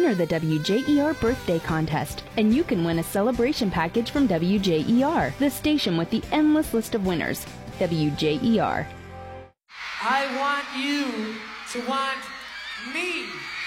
enter the WJER Birthday Contest, and you can win a celebration package from WJER, the station with the endless list of winners. WJER. I want you to want me.